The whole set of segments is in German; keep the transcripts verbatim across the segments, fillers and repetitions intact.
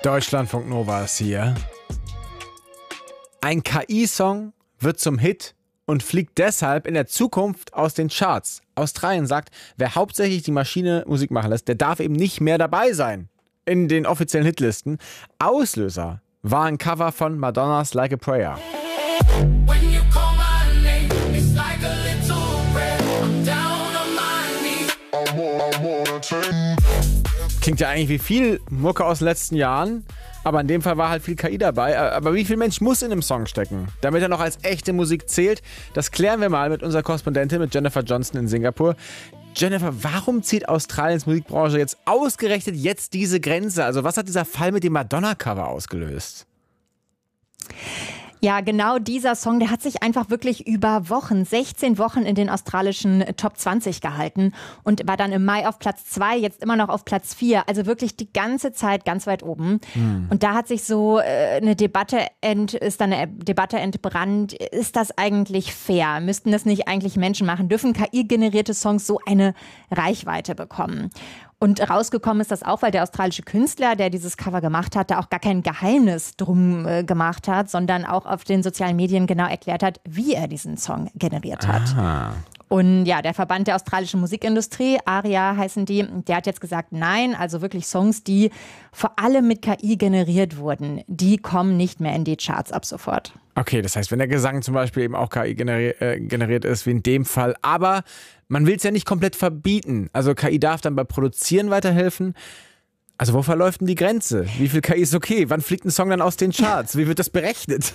Deutschlandfunk Nova ist hier. Ein K I-Song wird zum Hit und fliegt deshalb in der Zukunft aus den Charts. Australien sagt, wer hauptsächlich die Maschine Musik machen lässt, der darf eben nicht mehr dabei sein in den offiziellen Hitlisten. Auslöser war ein Cover von Madonnas Like a Prayer. Klingt ja eigentlich wie viel Mucke aus den letzten Jahren, aber in dem Fall war halt viel K I dabei. Aber wie viel Mensch muss in einem Song stecken, damit er noch als echte Musik zählt? Das klären wir mal mit unserer Korrespondentin, mit Jennifer Johnston in Singapur. Jennifer, warum zieht Australiens Musikbranche jetzt ausgerechnet jetzt diese Grenze? Also was hat dieser Fall mit dem Madonna-Cover ausgelöst? Ja, genau dieser Song, der hat sich einfach wirklich über Wochen, sechzehn Wochen in den australischen Top zwanzig gehalten und war dann im Mai auf Platz zwei, jetzt immer noch auf Platz vier. Also wirklich die ganze Zeit ganz weit oben. Hm. Und da hat sich so äh, eine Debatte ent, ist dann eine Debatte entbrannt. Ist das eigentlich fair? Müssten das nicht eigentlich Menschen machen? Dürfen K I-generierte Songs so eine Reichweite bekommen? Und rausgekommen ist das auch, weil der australische Künstler, der dieses Cover gemacht hat, da auch gar kein Geheimnis drum äh, gemacht hat, sondern auch auf den sozialen Medien genau erklärt hat, wie er diesen Song generiert hat. Aha. Und ja, der Verband der australischen Musikindustrie, ARIA heißen die, der hat jetzt gesagt, nein, also wirklich Songs, die vor allem mit K I generiert wurden, die kommen nicht mehr in die Charts ab sofort. Okay, das heißt, wenn der Gesang zum Beispiel eben auch K I generi- äh, generiert ist, wie in dem Fall, aber man will es ja nicht komplett verbieten. Also K I darf dann bei Produzieren weiterhelfen. Also wo verläuft denn die Grenze? Wie viel K I ist okay? Wann fliegt ein Song dann aus den Charts? Wie wird das berechnet?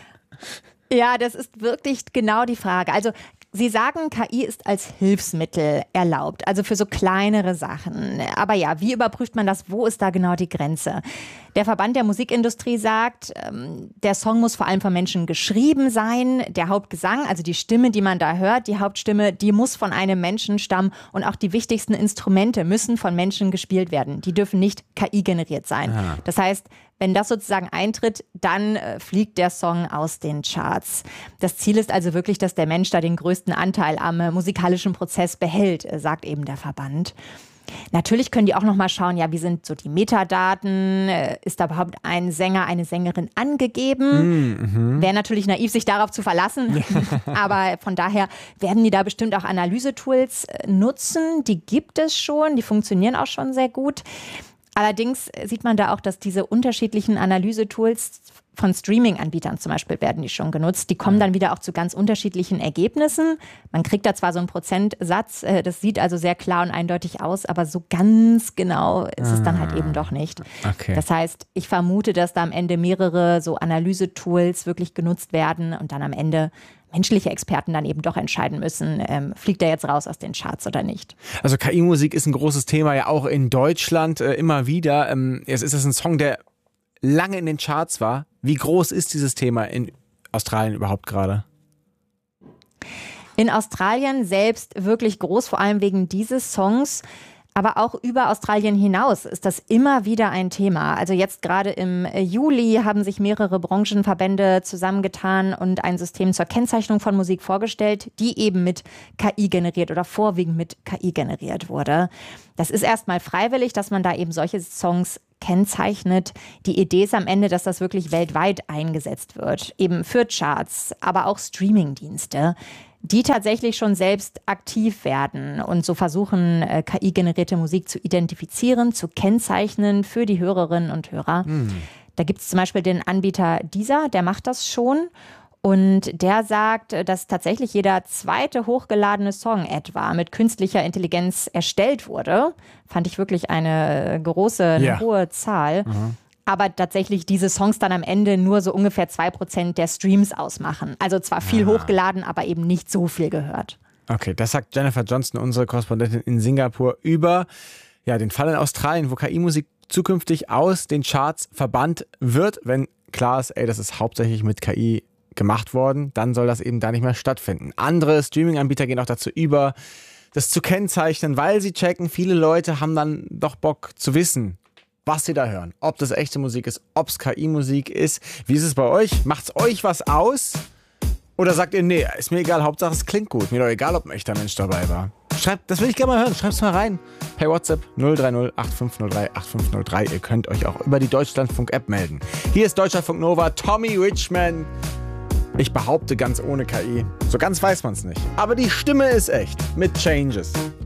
Ja, das ist wirklich genau die Frage. Also Sie sagen, K I ist als Hilfsmittel erlaubt, also für so kleinere Sachen. Aber ja, wie überprüft man das? Wo ist da genau die Grenze? Der Verband der Musikindustrie sagt, der Song muss vor allem von Menschen geschrieben sein. Der Hauptgesang, also die Stimme, die man da hört, die Hauptstimme, die muss von einem Menschen stammen. Und auch die wichtigsten Instrumente müssen von Menschen gespielt werden. Die dürfen nicht K I generiert sein. Aha. Das heißt, wenn das sozusagen eintritt, dann äh, fliegt der Song aus den Charts. Das Ziel ist also wirklich, dass der Mensch da den größten Anteil am äh, musikalischen Prozess behält, äh, sagt eben der Verband. Natürlich können die auch noch mal schauen, ja, wie sind so die Metadaten? Äh, ist da überhaupt ein Sänger, eine Sängerin angegeben? Mhm. Wäre natürlich naiv, sich darauf zu verlassen. Aber von daher werden die da bestimmt auch Analysetools äh, nutzen. Die gibt es schon, die funktionieren auch schon sehr gut. Allerdings sieht man da auch, dass diese unterschiedlichen Analysetools von Streaming-Anbietern zum Beispiel werden die schon genutzt. Die kommen dann wieder auch zu ganz unterschiedlichen Ergebnissen. Man kriegt da zwar so einen Prozentsatz, das sieht also sehr klar und eindeutig aus, aber so ganz genau ist es dann halt eben doch nicht. Okay. Das heißt, ich vermute, dass da am Ende mehrere so Analysetools wirklich genutzt werden und dann am Ende menschliche Experten dann eben doch entscheiden müssen, ähm, fliegt er jetzt raus aus den Charts oder nicht. Also K I-Musik ist ein großes Thema, ja auch in Deutschland äh, immer wieder. Ähm, jetzt ist es ein Song, der lange in den Charts war. Wie groß ist dieses Thema in Australien überhaupt gerade? In Australien selbst wirklich groß, vor allem wegen dieses Songs. Aber auch über Australien hinaus ist das immer wieder ein Thema. Also jetzt gerade im Juli haben sich mehrere Branchenverbände zusammengetan und ein System zur Kennzeichnung von Musik vorgestellt, die eben mit K I generiert oder vorwiegend mit K I generiert wurde. Das ist erstmal freiwillig, dass man da eben solche Songs kennzeichnet. Die Idee ist am Ende, dass das wirklich weltweit eingesetzt wird, eben für Charts, aber auch Streamingdienste, die tatsächlich schon selbst aktiv werden und so versuchen, K I-generierte Musik zu identifizieren, zu kennzeichnen für die Hörerinnen und Hörer. Mhm. Da gibt es zum Beispiel den Anbieter Deezer, der macht das schon. Und der sagt, dass tatsächlich jeder zweite hochgeladene Song etwa mit künstlicher Intelligenz erstellt wurde. Fand ich wirklich eine große, eine ja. hohe Zahl. Mhm. Aber tatsächlich diese Songs dann am Ende nur so ungefähr zwei Prozent der Streams ausmachen. Also zwar viel ah. hochgeladen, aber eben nicht so viel gehört. Okay, das sagt Jennifer Johnston, unsere Korrespondentin in Singapur, über ja, den Fall in Australien, wo K I-Musik zukünftig aus den Charts verbannt wird. Wenn klar ist, ey, das ist hauptsächlich mit K I gemacht worden, dann soll das eben da nicht mehr stattfinden. Andere Streaming-Anbieter gehen auch dazu über, das zu kennzeichnen, weil sie checken, viele Leute haben dann doch Bock zu wissen, was sie da hören. Ob das echte Musik ist, ob es K I-Musik ist. Wie ist es bei euch? Macht's euch was aus? Oder sagt ihr, nee, ist mir egal, Hauptsache es klingt gut. Mir doch egal, ob ein echter Mensch dabei war. Schreibt, das will ich gerne mal hören. Schreibt es mal rein. Per WhatsApp null drei null acht fünf null drei acht fünf null drei. Ihr könnt euch auch über die Deutschlandfunk-App melden. Hier ist Deutschlandfunk Nova, Tommy Richman. Ich behaupte ganz ohne K I. So ganz weiß man es nicht. Aber die Stimme ist echt. Mit Changes.